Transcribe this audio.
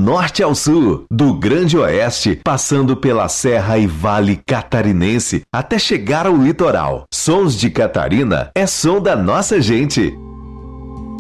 norte ao sul, do Grande Oeste, passando pela Serra e Vale Catarinense, até chegar ao litoral. Sons de Catarina é som da nossa gente.